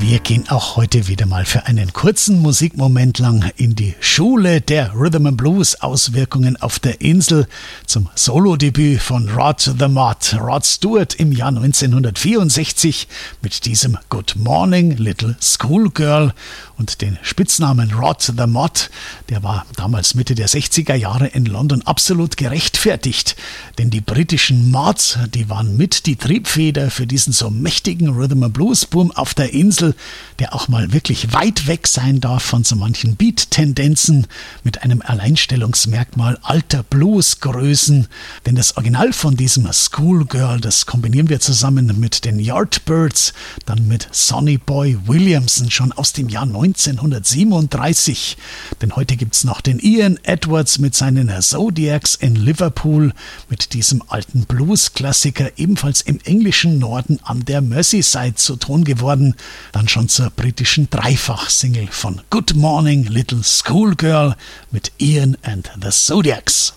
Wir gehen auch heute wieder mal für einen kurzen Musikmoment lang in die Schule der Rhythm and Blues Auswirkungen auf der Insel zum Solodebüt von Rod the Mod, Rod Stewart im Jahr 1964 mit diesem Good Morning Little Schoolgirl und den Spitznamen Rod the Mod, der war damals Mitte der 60er Jahre in London absolut gerechtfertigt, denn die britischen Mods, die waren mit die Triebfeder für diesen so mächtigen Rhythm and Blues Boom auf der Insel, der auch mal wirklich weit weg sein darf von so manchen Beat-Tendenzen mit einem Alleinstellungsmerkmal alter Bluesgrößen. Denn das Original von diesem Schoolgirl, das kombinieren wir zusammen mit den Yardbirds, dann mit Sonny Boy Williamson schon aus dem Jahr 1937. Denn heute gibt's noch den Ian Edwards mit seinen Zodiacs in Liverpool, mit diesem alten Blues-Klassiker ebenfalls im englischen Norden an der Merseyside zu Ton geworden. Dann schon zur britischen Dreifach-Single von Good Morning Little Schoolgirl mit Ian and the Zodiacs.